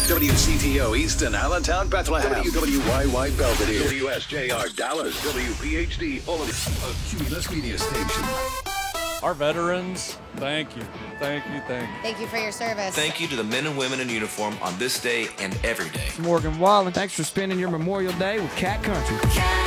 WCTO Easton, Allentown, Bethlehem. WWYY Belvedere. WSJR Dallas. WPHD Omaha. A Cumulus Media Station. Our veterans, thank you. Thank you, thank you. Thank you for your service. Thank you to the men and women in uniform on this day and every day. Morgan Wallen, thanks for spending your Memorial Day with Cat Country.